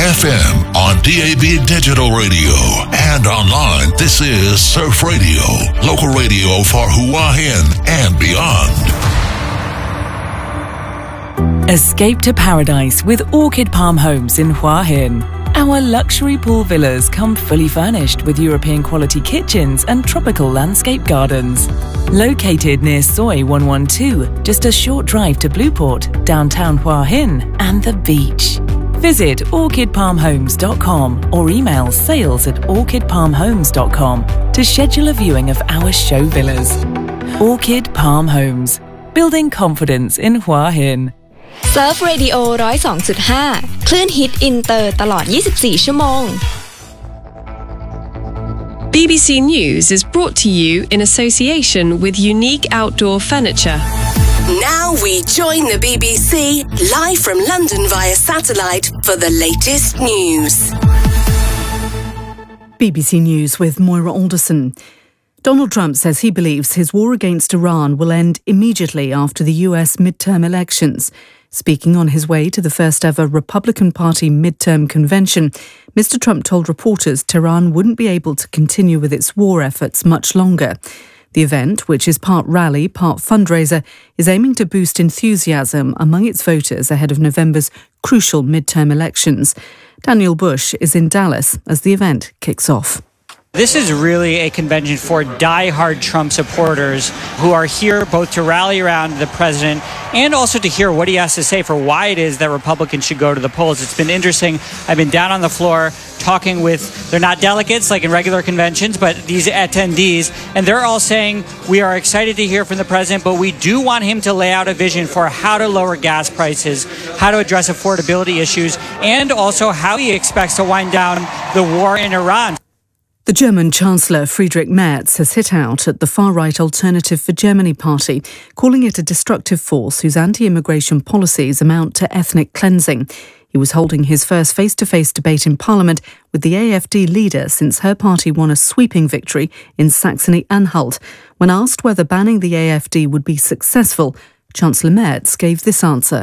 FM, on DAB digital radio, and online. This is Surf Radio, local radio for Hua Hin and beyond. Escape to paradise with Orchid Palm Homes in Hua Hin. Our luxury pool villas come fully furnished with European quality kitchens and tropical landscape gardens. Located near Soi 112, just a short drive to Blueport, downtown Hua Hin, and the beach. Visit orchidpalmhomes.com or email sales@orchidpalmhomes.com to schedule a viewing of our show villas. Orchid Palm Homes, building confidence in Hua Hin. Surf Radio 102.5 คลื่นฮิตอินเตอร์ตลอด 24 ชั่วโมง BBC News is brought to you in association with Unique Outdoor Furniture. Now we join the BBC live from London via satellite for the latest news. BBC News with Moira Alderson. Donald Trump says he believes his war against Iran will end immediately after the US midterm elections. Speaking on his way to the first ever Republican Party midterm convention, Mr. Trump told reporters Tehran wouldn't be able to continue with its war efforts much longer. The event, which is part rally, part fundraiser, is aiming to boost enthusiasm among its voters ahead of November's crucial midterm elections. Daniel Bush is in Dallas as the event kicks off. This is really a convention for die-hard Trump supporters who are here both to rally around the president and also to hear what he has to say for why it is that Republicans should go to the polls. It's been interesting. I've been down on the floor talking with, they're not delegates like in regular conventions, but these attendees, and they're all saying we are excited to hear from the president, but we do want him to lay out a vision for how to lower gas prices, how to address affordability issues, and also how he expects to wind down the war in Iran. The German Chancellor Friedrich Merz has hit out at the far-right Alternative for Germany party, calling it a destructive force whose anti-immigration policies amount to ethnic cleansing. He was holding his first face-to-face debate in Parliament with the AfD leader since her party won a sweeping victory in Saxony-Anhalt. When asked whether banning the AfD would be successful, Chancellor Merz gave this answer.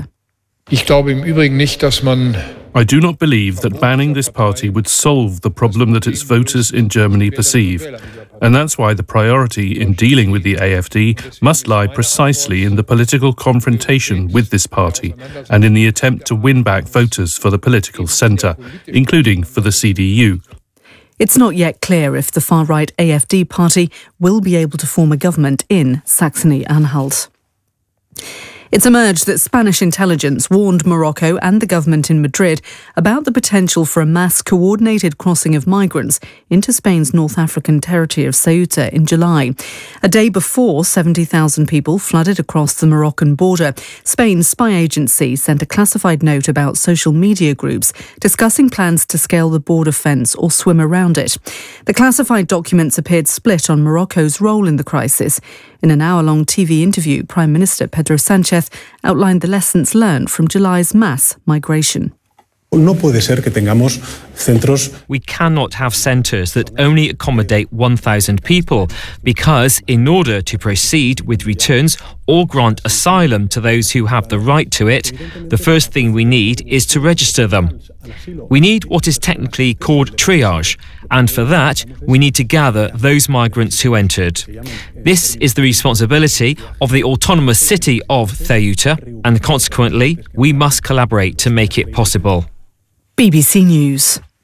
I do not believe that banning this party would solve the problem that its voters in Germany perceive. And that's why the priority in dealing with the AfD must lie precisely in the political confrontation with this party and in the attempt to win back voters for the political centre, including for the CDU. It's not yet clear if the far-right AfD party will be able to form a government in Saxony-Anhalt. It's emerged that Spanish intelligence warned Morocco and the government in Madrid about the potential for a mass coordinated crossing of migrants into Spain's North African territory of Ceuta in July. A day before 70,000 people flooded across the Moroccan border, Spain's spy agency sent a classified note about social media groups discussing plans to scale the border fence or swim around it. The classified documents appeared split on Morocco's role in the crisis. In an hour-long TV interview, Prime Minister Pedro Sánchez outlined the lessons learned from July's mass migration. We cannot have centres that only accommodate 1,000 people because in order to proceed with returns or grant asylum to those who have the right to it, the first thing we need is to register them. We need what is technically called triage, and for that we need to gather those migrants who entered. This is the responsibility of the autonomous city of Ceuta, and consequently we must collaborate to make it possible. BBC News.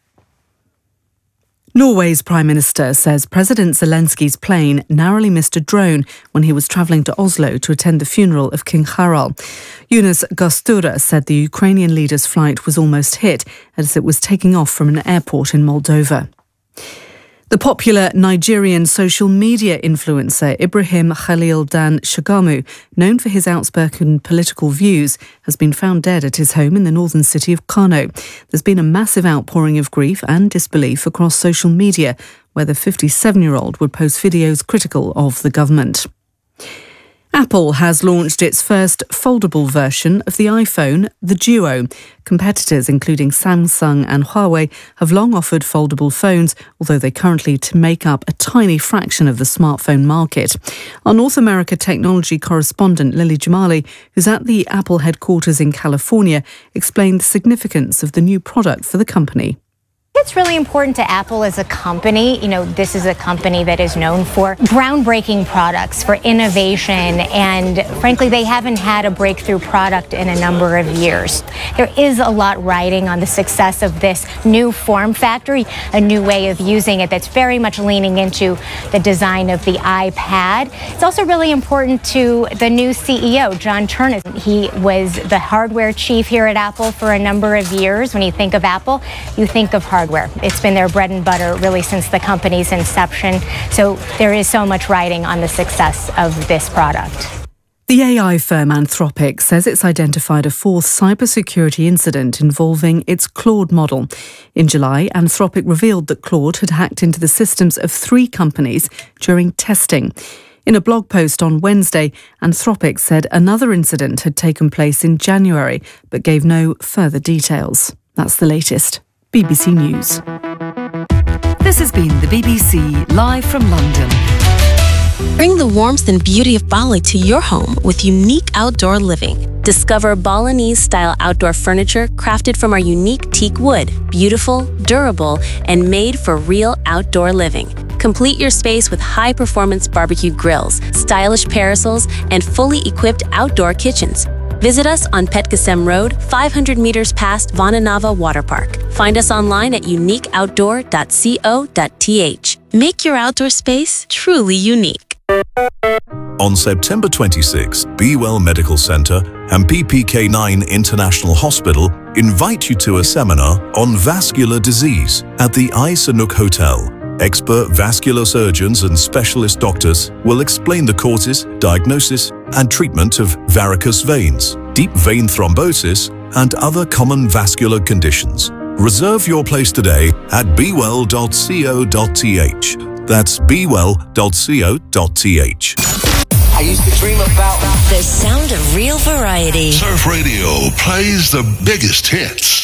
Norway's Prime Minister says President Zelensky's plane narrowly missed a drone when he was travelling to Oslo to attend the funeral of King Harald. Jonas Gahr Støre said the Ukrainian leader's flight was almost hit as it was taking off from an airport in Moldova. The popular Nigerian social media influencer Ibrahim Khalil Dan Shagamu, known for his outspoken political views, has been found dead at his home in the northern city of Kano. There's been a massive outpouring of grief and disbelief across social media, where the 57-year-old would post videos critical of the government. Apple has launched its first foldable version of the iPhone, the Duo. Competitors, including Samsung and Huawei, have long offered foldable phones, although they currently make up a tiny fraction of the smartphone market. Our North America technology correspondent Lily Jamali, who's at the Apple headquarters in California, explained the significance of the new product for the company. It's really important to Apple as a company. You know, this is a company that is known for groundbreaking products, for innovation, and frankly, they haven't had a breakthrough product in a number of years. There is a lot riding on the success of this new form factor, a new way of using it that's very much leaning into the design of the iPad. It's also really important to the new CEO, John Ternus. He was the hardware chief here at Apple for a number of years. When you think of Apple, you think of hardware. It's been their bread and butter really since the company's inception. So there is so much riding on the success of this product. The AI firm Anthropic says it's identified a fourth cybersecurity incident involving its Claude model. In July, Anthropic revealed that Claude had hacked into the systems of 3 companies during testing. In a blog post on Wednesday, Anthropic said another incident had taken place in January, but gave no further details. That's the latest. BBC News. This has been the BBC live from London. Bring the warmth and beauty of Bali to your home with unique outdoor living. Discover Balinese-style outdoor furniture crafted from our unique teak wood, beautiful, durable, and made for real outdoor living. Complete your space with high-performance barbecue grills, stylish parasols, and fully equipped outdoor kitchens. Visit us on Petkasem Road, 500 meters past Vananava Water Park. Find us online at uniqueoutdoor.co.th. Make your outdoor space truly unique. On September 26, Be Well Medical Centre and PPK9 International Hospital invite you to a seminar on vascular disease at the Ai Sanuk Hotel. Expert vascular surgeons and specialist doctors will explain the causes, diagnosis, and treatment of varicose veins, deep vein thrombosis, and other common vascular conditions. Reserve your place today at bewell.co.th. That's bewell.co.th. I used to dream about the sound of real variety. Surf Radio plays the biggest hits.